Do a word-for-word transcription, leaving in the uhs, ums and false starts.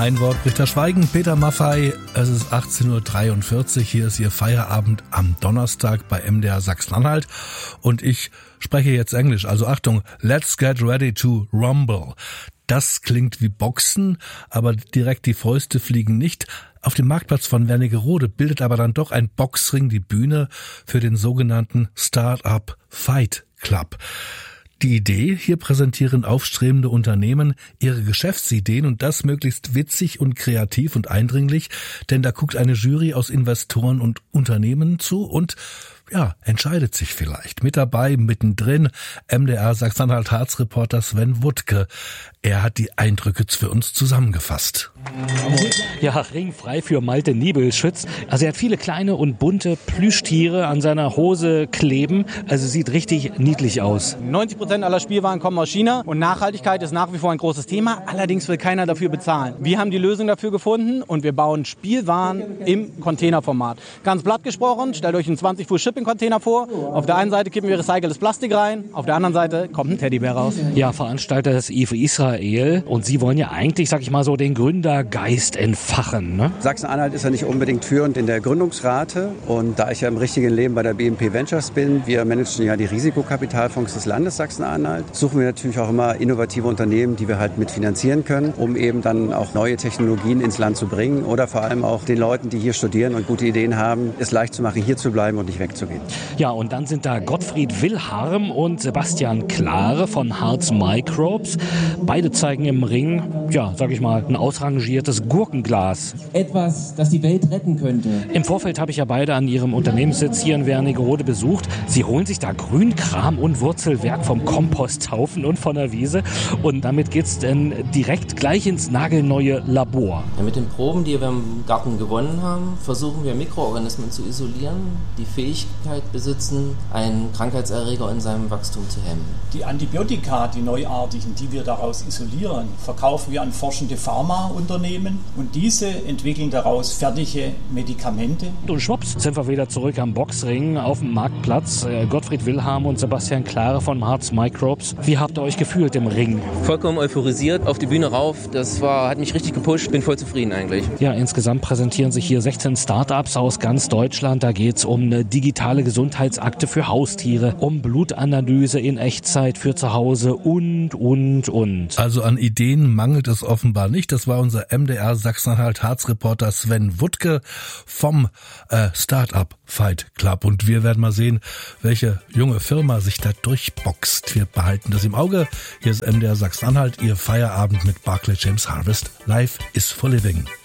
Ein Wort bricht das Schweigen. Peter Maffay, es ist achtzehn Uhr dreiundvierzig. Hier ist Ihr Feierabend am Donnerstag bei M D R Sachsen-Anhalt. Und ich spreche jetzt Englisch. Also Achtung, let's get ready to rumble. Das klingt wie Boxen, aber direkt die Fäuste fliegen nicht. Auf dem Marktplatz von Wernigerode bildet aber dann doch ein Boxring die Bühne für den sogenannten Start-up Fight Club. Die Idee, hier präsentieren aufstrebende Unternehmen ihre Geschäftsideen und das möglichst witzig und kreativ und eindringlich, denn da guckt eine Jury aus Investoren und Unternehmen zu und ja, entscheidet sich vielleicht. Mit dabei, mittendrin, M D R Sachsen-Anhalt-Harz-Reporter Sven Wuttke. Er hat die Eindrücke für uns zusammengefasst. Ja, ringfrei für Malte Niebelschütz. Also er hat viele kleine und bunte Plüschtiere an seiner Hose kleben. Also sieht richtig niedlich aus. neunzig Prozent aller Spielwaren kommen aus China und Nachhaltigkeit ist nach wie vor ein großes Thema. Allerdings will keiner dafür bezahlen. Wir haben die Lösung dafür gefunden und wir bauen Spielwaren im Containerformat. Ganz platt gesprochen, stellt euch einen zwanzig Fuß Shipping-Container vor. Auf der einen Seite kippen wir recyceltes Plastik rein, auf der anderen Seite kommt ein Teddybär raus. Ja, Veranstalter des I F Israel und Sie wollen ja eigentlich, sag ich mal so, den Gründergeist entfachen, ne? Sachsen-Anhalt ist ja nicht unbedingt führend in der Gründungsrate und da ich ja im richtigen Leben bei der B M P Ventures bin, wir managen ja die Risikokapitalfonds des Landes Sachsen-Anhalt, suchen wir natürlich auch immer innovative Unternehmen, die wir halt mitfinanzieren können, um eben dann auch neue Technologien ins Land zu bringen oder vor allem auch den Leuten, die hier studieren und gute Ideen haben, es leicht zu machen, hier zu bleiben und nicht wegzugehen. Ja, und dann sind da Gottfried Wilharm und Sebastian Klare von Harz Microbes. Beide zeigen im Ring, ja, sag ich mal, ein ausrangiertes Gurkenglas. Etwas, das die Welt retten könnte. Im Vorfeld habe ich ja beide an ihrem Unternehmenssitz hier in Wernigerode besucht. Sie holen sich da Grünkram und Wurzelwerk vom Komposthaufen und von der Wiese. Und damit geht's dann direkt gleich ins nagelneue Labor. Ja, mit den Proben, die wir im Garten gewonnen haben, versuchen wir Mikroorganismen zu isolieren, die Fähigkeit besitzen, einen Krankheitserreger in seinem Wachstum zu hemmen. Die Antibiotika, die neuartigen, die wir daraus isolieren, verkaufen wir an forschende Pharmaunternehmen und diese entwickeln daraus fertige Medikamente. Und schwupps sind wir wieder zurück am Boxring auf dem Marktplatz. Gottfried Wilharm und Sebastian Klare von Harz Microbes. Wie habt ihr euch gefühlt im Ring? Vollkommen euphorisiert, auf die Bühne rauf. Das war, hat mich richtig gepusht. Bin voll zufrieden eigentlich. Ja, insgesamt präsentieren sich hier sechzehn Startups aus ganz Deutschland. Da geht's um eine digitale Gesundheitsakte für Haustiere, um Blutanalyse in Echtzeit für zu Hause und, und, und. Also an Ideen mangelt es offenbar nicht. Das war unser M D R Sachsen-Anhalt-Harz-Reporter Sven Wuttke vom äh, Start-up Fight Club. Und wir werden mal sehen, welche junge Firma sich da durchboxt. Wir behalten das im Auge. Hier ist M D R Sachsen-Anhalt, Ihr Feierabend mit Barclay James Harvest. Life is for living.